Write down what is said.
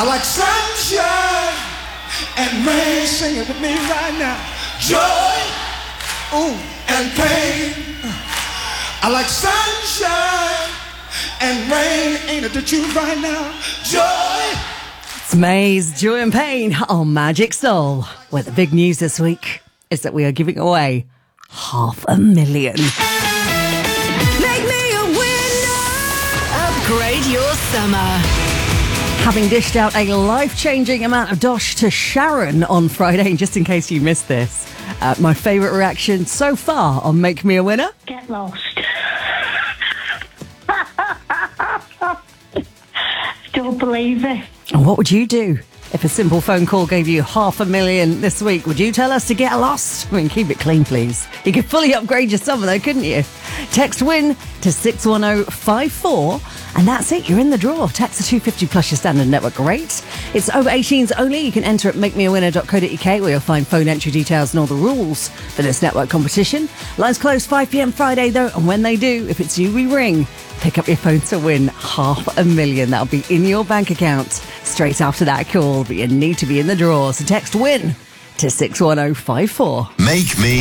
I like sunshine and rain. Sing it with me right now. Joy, ooh, and pain. I like sunshine and rain. Ain't it the truth right now? Joy. It's May's Joy and Pain on Magic Soul, where the big news this week is that we are giving away $500,000. Make me a winner. Upgrade your summer. Having dished out a life-changing amount of dosh to Sharon on Friday, and just in case you missed this, my favourite reaction so far on Make Me a Winner? Get lost. Don't believe it. And what would you do if a simple phone call gave you $500,000 this week? Would you tell us to get lost? I mean, keep it clean, please. You could fully upgrade your summer, though, couldn't you? Text WIN to 61054, and that's it. You're in the draw. Text the 250 plus your standard network rate. It's over 18s only. You can enter at makemeawinner.co.uk, where you'll find phone entry details and all the rules for this network competition. Lines close 5 p.m. Friday, though, and when they do, if it's you we ring, pick up your phone to win $500,000. That'll be in your bank account straight after that call, but you need to be in the draw. So text WIN to 61054. Make me